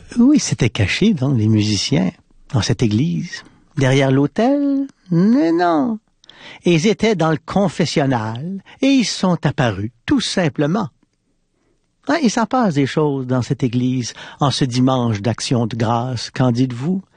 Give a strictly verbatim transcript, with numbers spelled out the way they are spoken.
Où ils s'étaient cachés, donc, les musiciens, dans cette église? Derrière l'autel? Mais non. Ils étaient dans le confessionnal et ils sont apparus, tout simplement. Ah, il s'en passe des choses dans cette église en ce dimanche d'action de grâce, qu'en dites-vous?